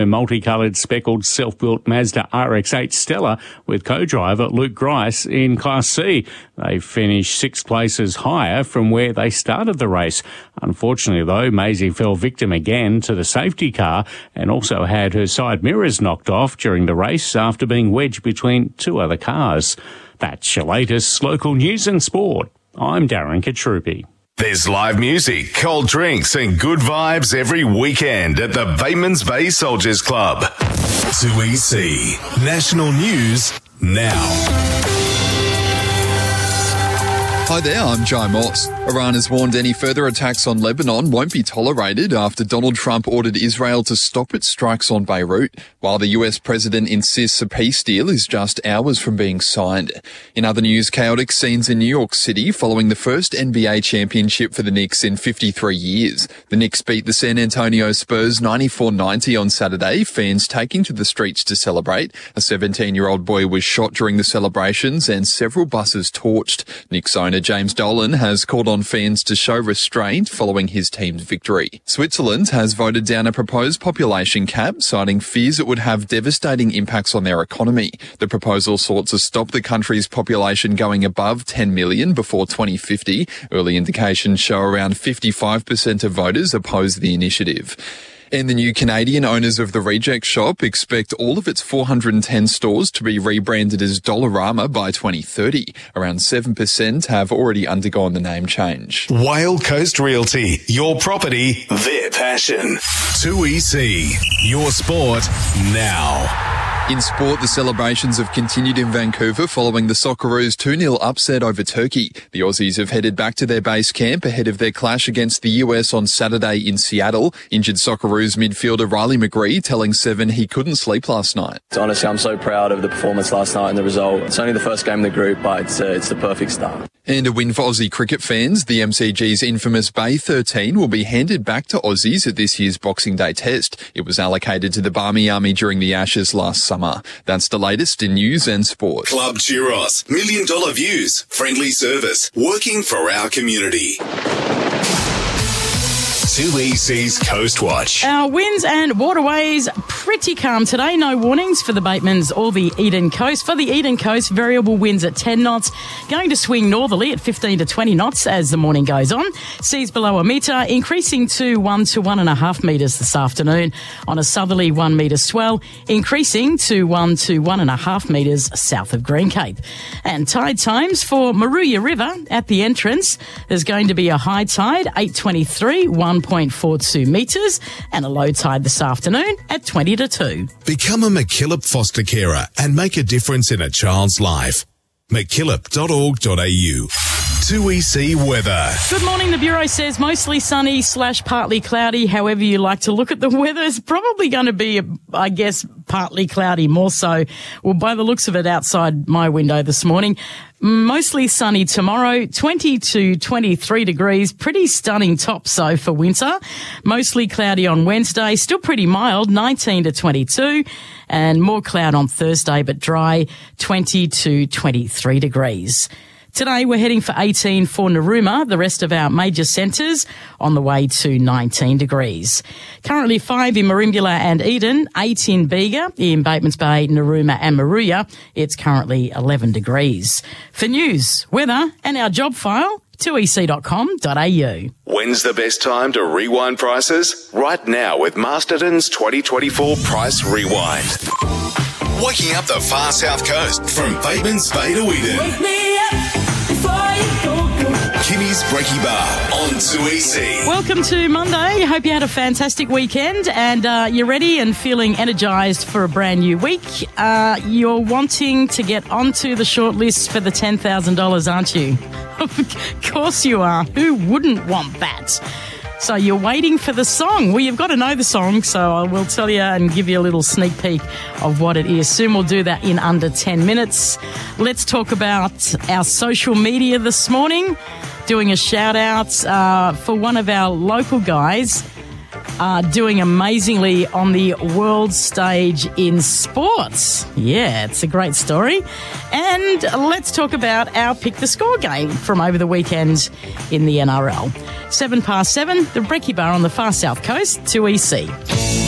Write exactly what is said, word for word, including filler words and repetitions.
A multicoloured speckled self-built Mazda R X eight Stella with co-driver Luke Grice in Class C. They finished six places higher from where they started the race. Unfortunately, though, Maisie fell victim again to the safety car and also had her side mirrors knocked off during the race after being wedged between two other cars. That's your latest local news and sport. I'm Darren Katrupi. There's live music, cold drinks and good vibes every weekend at the Batemans Bay Soldiers Club. two E C National News now. Hi there, I'm Jai Moss. Iran has warned any further attacks on Lebanon won't be tolerated after Donald Trump ordered Israel to stop its strikes on Beirut, while the U S president insists a peace deal is just hours from being signed. In other news, chaotic scenes in New York City following the first N B A championship for the Knicks in fifty-three years. The Knicks beat the San Antonio Spurs ninety-four ninety on Saturday, fans taking to the streets to celebrate. A seventeen-year-old boy was shot during the celebrations and several buses torched. Knicks owner James Dolan has called on fans to show restraint following his team's victory. Switzerland has voted down a proposed population cap, citing fears it would have devastating impacts on their economy. The proposal sought to stop the country's population going above ten million before twenty fifty. Early indications show around fifty-five percent of voters oppose the initiative. And the new Canadian owners of the Reject Shop expect all of its four hundred ten stores to be rebranded as Dollarama by twenty thirty. Around seven percent have already undergone the name change. Wild Coast Realty, your property, their passion. two E C, your sport now. In sport, the celebrations have continued in Vancouver following the Socceroos two nil upset over Turkey. The Aussies have headed back to their base camp ahead of their clash against the U S on Saturday in Seattle. Injured Socceroos midfielder Riley McGree telling Seven he couldn't sleep last night. Honestly, I'm so proud of the performance last night and the result. It's only the first game in the group, but it's, uh, it's the perfect start. And a win for Aussie cricket fans. The M C G's infamous Bay thirteen will be handed back to Aussies at this year's Boxing Day test. It was allocated to the Barmy Army during the Ashes last summer. That's the latest in news and sport. Club Churros, million dollar views, friendly service, working for our community. two E C's Coast Watch. Our winds and waterways pretty calm today. No warnings for the Batemans or the Eden Coast. For the Eden Coast, variable winds at ten knots, going to swing northerly at fifteen to twenty knots as the morning goes on. Seas below a metre, increasing to one to one and a half metres this afternoon. On a southerly one metre swell, increasing to one to one and a half metres south of Green Cape. And tide times for Moruya River at the entrance. There's going to be a high tide, eight twenty-three, one point four two metres, and a low tide this afternoon at twenty to two. Become a MacKillop foster carer and make a difference in a child's life. mackillop dot org dot a u. two E C weather. Good morning. The Bureau says mostly sunny slash partly cloudy. However you like to look at the weather, it's probably going to be, I guess, partly cloudy more so. Well, by the looks of it outside my window this morning, mostly sunny tomorrow, twenty to twenty-three degrees. Pretty stunning tops, though, for winter. Mostly cloudy on Wednesday, still pretty mild, nineteen to twenty-two. And more cloud on Thursday, but dry, twenty to twenty-three degrees. Today, we're heading for eighteen for Narooma, the rest of our major centres on the way to nineteen degrees. Currently five in Merimbula and Eden, eight in Bega, in Batemans Bay, Narooma and Moruya. It's currently eleven degrees. For news, weather and our job file, two e c dot com dot a u. When's the best time to rewind prices? Right now with Masterton's twenty twenty-four Price Rewind. Waking up the far south coast from Batemans Bay to Eden. Wake me up before you go, go. Kimmy's Brekkie Bar on two E C. Welcome to Monday. Hope you had a fantastic weekend and uh, you're ready and feeling energised for a brand new week. Uh, you're wanting to get onto the shortlist for the ten thousand dollars, aren't you? Of course you are. Who wouldn't want that? So you're waiting for the song. Well, you've got to know the song, so I will tell you and give you a little sneak peek of what it is. Soon we'll do that in under ten minutes. Let's talk about our social media this morning. Doing a shout-out uh, for one of our local guys uh, doing amazingly on the world stage in sports. Yeah, it's a great story. And let's talk about our Pick the Score game from over the weekend in the N R L. Seven past seven, the Brekkie Bar on the far south coast, two E C.